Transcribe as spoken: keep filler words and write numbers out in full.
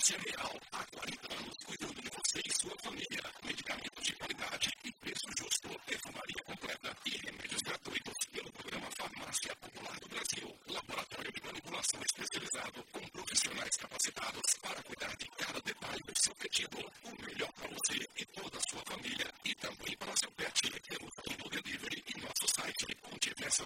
Farmácia Real, há quarenta anos cuidando de você e sua família. Medicamentos